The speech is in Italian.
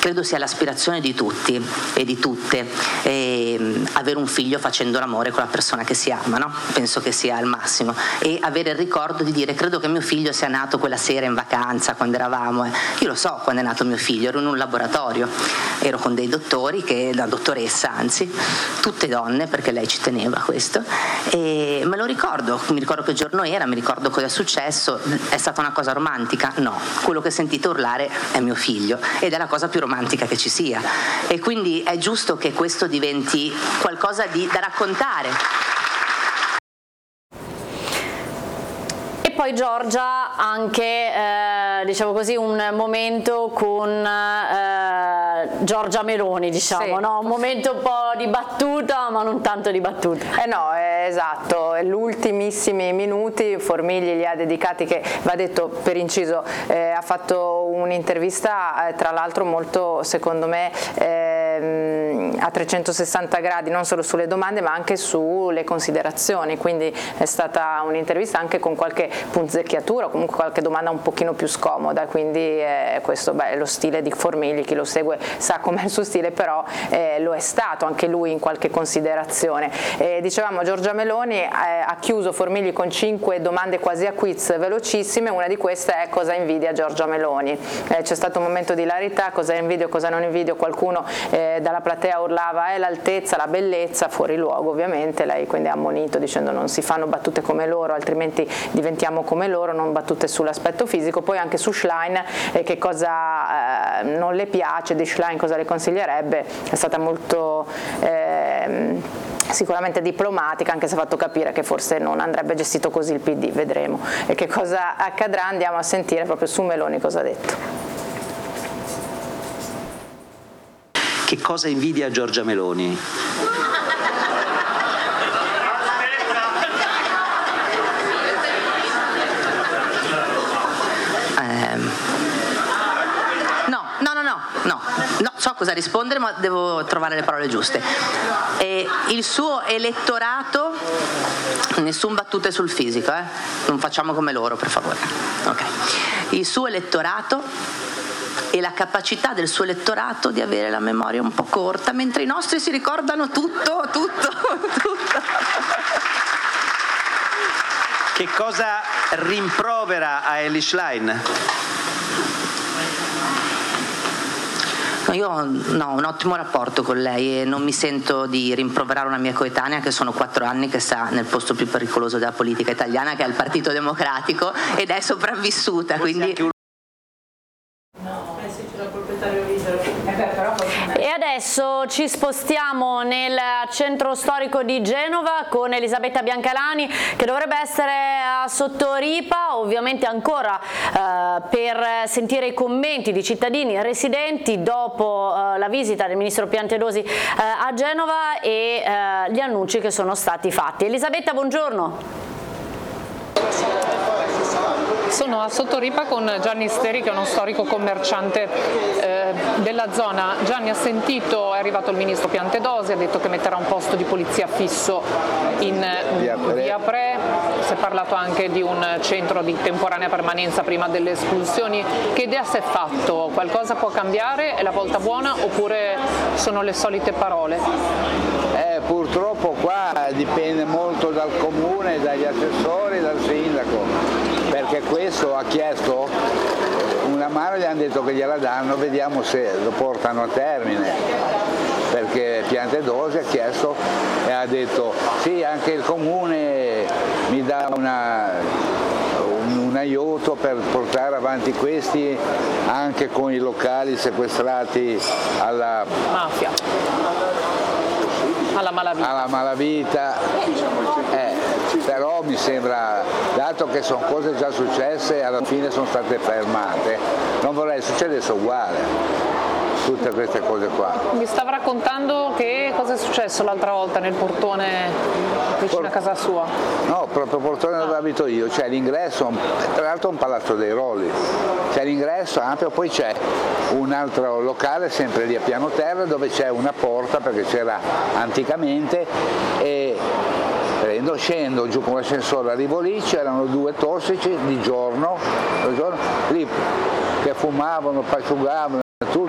credo sia l'aspirazione di tutti e di tutte, avere un figlio facendo l'amore con la persona che si ama, no? Penso che sia il massimo, e avere il ricordo di dire credo che mio figlio sia nato quella sera in vacanza quando eravamo, io lo so quando è nato mio figlio, ero in un laboratorio, ero con dei dottori, la dottoressa anzi, tutte donne perché lei ci teneva a questo, e me lo ricordo, mi ricordo che giorno era, mi ricordo cosa è successo. È stata una cosa romantica? No, quello che sentite urlare è mio figlio ed è la cosa più romantica che ci sia, e quindi è giusto che questo diventi qualcosa da raccontare. E poi Giorgia anche diciamo così un momento con Giorgia Meloni, diciamo, sì. No? Un momento un po' di battuta ma non tanto di battuta. No, esatto, ultimissimi minuti Formigli li ha dedicati, che va detto per inciso, ha fatto un'intervista tra l'altro molto, secondo me, a 360 gradi, non solo sulle domande ma anche sulle considerazioni, quindi è stata un'intervista anche con qualche punzecchiatura, comunque qualche domanda un pochino più scomoda, quindi questo è lo stile di Formigli, chi lo segue sa com'è il suo stile, però lo è stato anche lui in qualche considerazione. Dicevamo, Giorgia Meloni ha chiuso Formigli con 5 domande quasi a quiz velocissime, una di queste è: cosa invidia Giorgia Meloni? C'è stato un momento di ilarità, cosa invidio, cosa non invidio, qualcuno dalla platea urlava è l'altezza, la bellezza, fuori luogo ovviamente, lei quindi ha ammonito dicendo non si fanno battute come loro altrimenti diventiamo come loro, non battute sull'aspetto fisico. Poi anche su Schlein, che cosa non le piace di Schlein, cosa le consiglierebbe, è stata molto sicuramente diplomatica, anche se ha fatto capire che forse non andrebbe gestito così il PD, vedremo. E che cosa accadrà andiamo a sentire proprio su Meloni cosa ha detto. Che cosa invidia Giorgia Meloni? No, so cosa rispondere ma devo trovare le parole giuste. Il suo elettorato, nessun battute sul fisico, non facciamo come loro per favore. Okay. Il suo elettorato e la capacità del suo elettorato di avere la memoria un po' corta, mentre i nostri si ricordano tutto. Che cosa rimprovera a Elly Schlein? Io ho un ottimo rapporto con lei e non mi sento di rimproverare una mia coetanea che sono 4 anni che sta nel posto più pericoloso della politica italiana, che è il Partito Democratico, ed è sopravvissuta, quindi... E adesso ci spostiamo nel centro storico di Genova con Elisabetta Biancalani, che dovrebbe essere sotto ripa, ovviamente ancora per sentire i commenti di cittadini residenti dopo la visita del ministro Piantedosi a Genova e gli annunci che sono stati fatti. Elisabetta, buongiorno. Sono a Sottoripa con Gianni Steri, che è uno storico commerciante della zona. Gianni, ha sentito, è arrivato il ministro Piantedosi, ha detto che metterà un posto di polizia fisso in via Pre, si è parlato anche di un centro di temporanea permanenza prima delle espulsioni. Che idea si è fatto? Qualcosa può cambiare? È la volta buona oppure sono le solite parole? Purtroppo qua dipende molto dal comune, dagli assessori, dal sindaco, perché questo ha chiesto una mano, gli hanno detto che gliela danno, vediamo se lo portano a termine, perché Piantedosi ha chiesto e ha detto sì, anche il comune mi dà un aiuto per portare avanti questi, anche con i locali sequestrati alla mafia, alla malavita. Però mi sembra, dato che sono cose già successe, alla fine sono state fermate, non vorrei succedesse uguale, tutte queste cose qua. Mi stava raccontando che cosa è successo l'altra volta nel portone vicino a casa sua? No, proprio il portone dove abito io, c'è l'ingresso, tra l'altro un palazzo dei Rolli, c'è l'ingresso ampio, poi c'è un altro locale sempre lì a piano terra dove c'è una porta, perché c'era anticamente, e scendo giù con l'ascensore, arrivo lì, c'erano 2 tossici di giorno lì che fumavano, asciugavano, tutto,